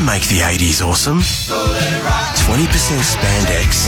make the 80s awesome. 20% spandex,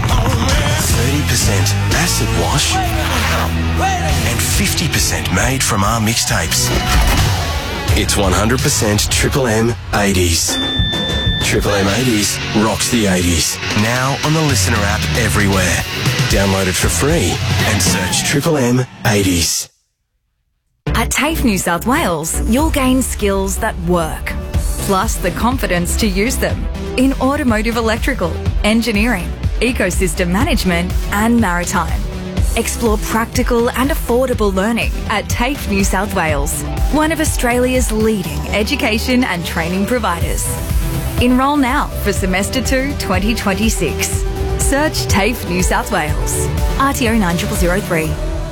30% acid wash, and 50% made from our mixtapes. It's 100% Triple M 80s. Triple M 80s rocks the 80s. Now on the Listener app everywhere. Download it for free and search Triple M 80s. At TAFE New South Wales, you'll gain skills that work, plus the confidence to use them in automotive electrical, engineering, ecosystem management and maritime. Explore practical and affordable learning at TAFE New South Wales, one of Australia's leading education and training providers. Enrol now for Semester 2 2026. Search TAFE New South Wales. RTO 9003.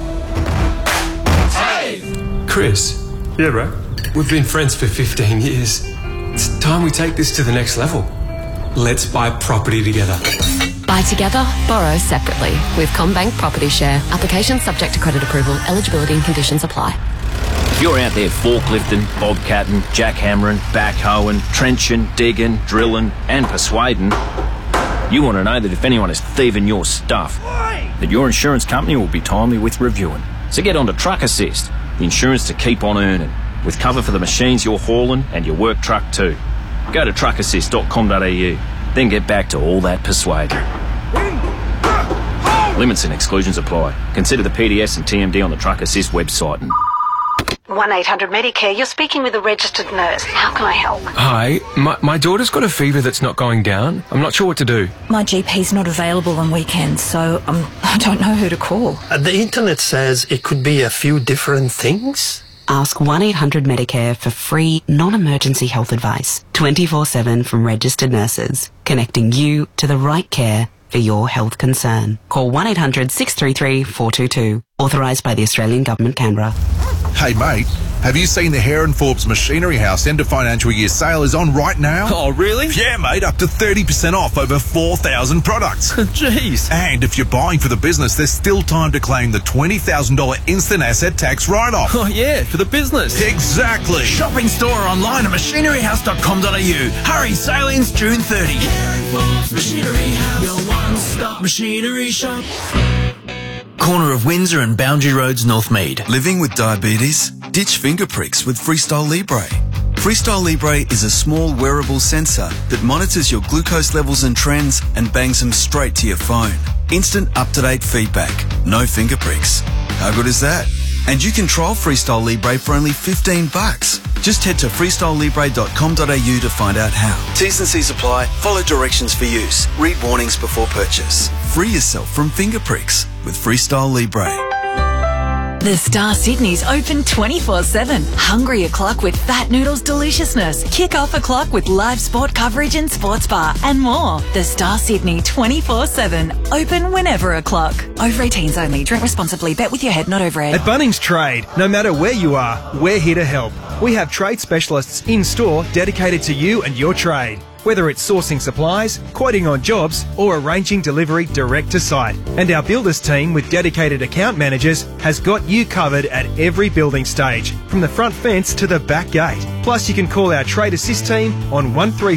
Chris. Yeah, bro. We've been friends for 15 years. It's time we take this to the next level. Let's buy property together. Buy together, borrow separately with CommBank Property Share. Application subject to credit approval. Eligibility and conditions apply. If you're out there forklifting, bobcatting, jackhammering, backhoeing, trenching, digging, drilling and persuading, you want to know that if anyone is thieving your stuff, that your insurance company will be timely with reviewing. So get on to Truck Assist, the insurance to keep on earning, with cover for the machines you're hauling and your work truck too. Go to truckassist.com.au, then get back to all that persuading. Limits and exclusions apply. Consider the PDS and TMD on the Truck Assist website. 1-800-Medicare, you're speaking with a registered nurse. How can I help? Hi, my daughter's got a fever that's not going down. I'm not sure what to do. My GP's not available on weekends, so I don't know who to call. The internet says it could be a few different things. Ask 1-800-Medicare for free, non-emergency health advice, 24/7 from registered nurses, connecting you to the right care for your health concern. Call 1-800-633-422, authorised by the Australian Government, Canberra. Hey mate, have you seen the Hare and Forbes Machinery House end of financial year sale is on right now? Oh really? Yeah mate, up to 30% off over 4,000 products. Jeez. And if you're buying for the business, there's still time to claim the $20,000 instant asset tax write-off. Oh yeah, for the business. Exactly. Shopping store online at machineryhouse.com.au. Hurry, sale ends June 30. Hare and Forbes Machinery House, your one-stop machinery shop. Corner of Windsor and Boundary Roads, Northmead. Living with diabetes? Ditch finger pricks with Freestyle Libre. Freestyle Libre is a small wearable sensor that monitors your glucose levels and trends and bangs them straight to your phone. Instant up-to-date feedback. No finger pricks. How good is that? And you can trial Freestyle Libre for only $15. Just head to freestylelibre.com.au to find out how. T's and C's apply. Follow directions for use. Read warnings before purchase. Free yourself from finger pricks with Freestyle Libre. The Star Sydney's open 24/7. Hungry o'clock with Fat Noodles deliciousness. Kick off o'clock with live sport coverage and sports bar and more. The Star Sydney 24/7. Open whenever o'clock. Over 18s only. Drink responsibly. Bet with your head, not over At Bunnings Trade, no matter where you are, we're here to help. We have trade specialists in store dedicated to you and your trade. Whether it's sourcing supplies, quoting on jobs, or arranging delivery direct to site. And our builders team with dedicated account managers has got you covered at every building stage, from the front fence to the back gate. Plus, you can call our Trade Assist team on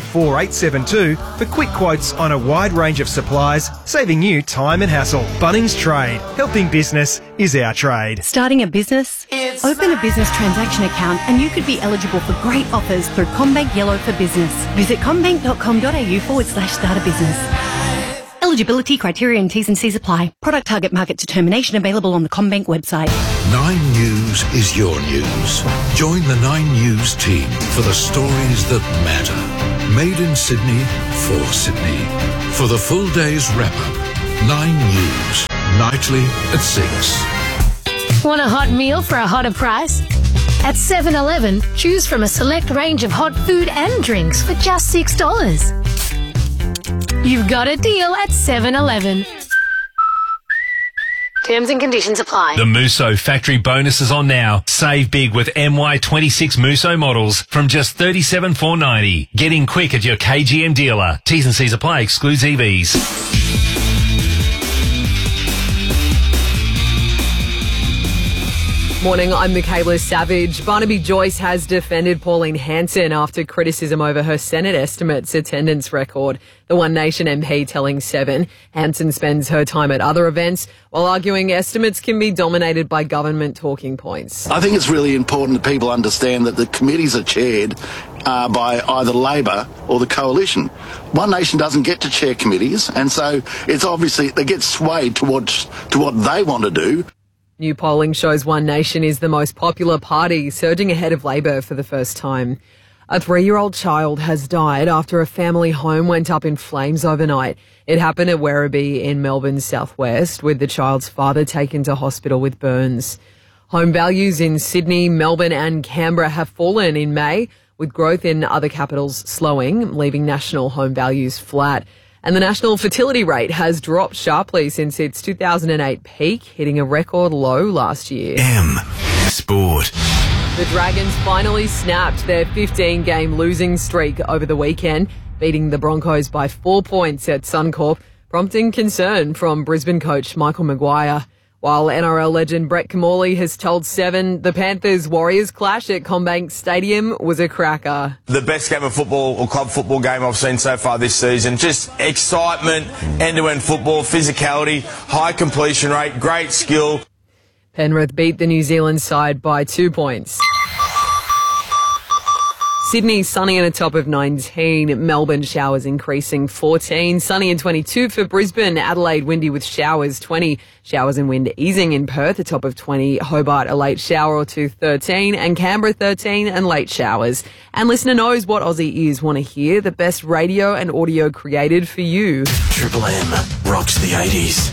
134872 for quick quotes on a wide range of supplies, saving you time and hassle. Bunnings Trade. Helping business is our trade. Starting a business? Open a business transaction account and you could be eligible for great offers through CommBank Yellow for Business. Visit commbank.com.au/start a business. Eligibility criteria and T's and C's apply. Product target market determination available on the CommBank website. 9 News is your news. Join the 9 News team for the stories that matter. Made in Sydney, for Sydney. For the full day's wrap-up, 9 News, nightly at 6. Want a hot meal for a hotter price? At 7-Eleven, choose from a select range of hot food and drinks for just $6. You've got a deal at 7-Eleven. Terms and conditions apply. The Musso factory bonus is on now. Save big with MY26 Musso models from just $37,490. Get in quick at your KGM dealer. T's and C's apply. Excludes EVs. Morning, I'm Michaela Savage. Barnaby Joyce has defended Pauline Hanson after criticism over her Senate estimates attendance record. The One Nation MP telling Seven Hanson spends her time at other events while arguing estimates can be dominated by government talking points. I think it's really important that people understand that the committees are chaired by either Labor or the Coalition. One Nation doesn't get to chair committees, and so it's obviously they get swayed to what they want to do. New polling shows One Nation is the most popular party, surging ahead of Labor for the first time. A 3-year-old child has died after a family home went up in flames overnight. It happened at Werribee in Melbourne's southwest, with the child's father taken to hospital with burns. Home values in Sydney, Melbourne and Canberra have fallen in May, with growth in other capitals slowing, leaving national home values flat. And the national fertility rate has dropped sharply since its 2008 peak, hitting a record low last year. Sport. The Dragons finally snapped their 15-game losing streak over the weekend, beating the Broncos by 4 points at Suncorp, prompting concern from Brisbane coach Michael Maguire. While NRL legend Brett Kimmorley has told Seven the Panthers-Warriors clash at CommBank Stadium was a cracker. The best game of football or club football game I've seen so far this season. Just excitement, end-to-end football, physicality, high completion rate, great skill. Penrith beat the New Zealand side by 2 points. Sydney sunny and a top of 19. Melbourne showers increasing 14. Sunny and 22 for Brisbane. Adelaide windy with showers 20. Showers and wind easing in Perth, a top of 20. Hobart a late shower or two 13. And Canberra 13 and late showers. And listener knows what Aussie ears want to hear. The best radio and audio created for you. Triple M rocks the 80s.